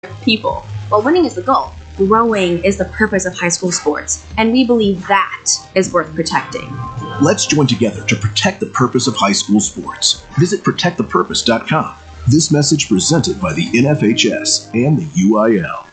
people. While winning is the goal, growing is the purpose of high school sports, and we believe that is worth protecting. Let's join together to protect the purpose of high school sports. Visit protectthepurpose.com. This message presented by the NFHS and the UIL.